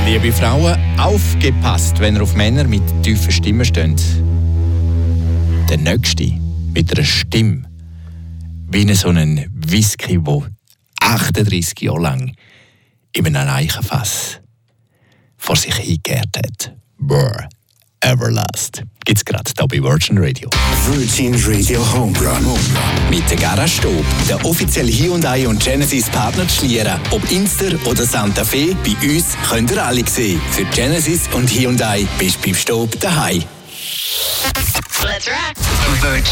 Liebe Frauen, aufgepasst, wenn ihr auf Männer mit tiefen Stimmen steht. Der Nächste mit einer Stimme wie so einen Whisky, der 38 Jahre lang in einem Eichenfass vor sich hingegärt hat. Brr, Everlast. Gibt's gerade hier bei Virgin Radio. Virgin Radio Homerun. Mit der Garage Stob, der offizielle Hyundai und Genesis Partner Schlieren. Ob Inster oder Santa Fe, bei uns könnt ihr alle sehen. Für Genesis und Hyundai bist du beim Stob daheim. Let's rock. Virgin.